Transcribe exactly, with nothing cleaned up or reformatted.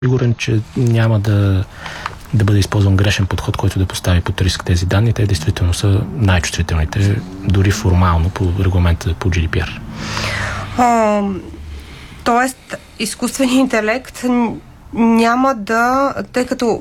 Сигурен, че няма да, да бъде използван грешен подход, който да постави под риск тези данни. Те действително са най-чувствителните, дори формално по регламента по джи ди пи ар. А, тоест, изкуственият интелект няма да, тъй като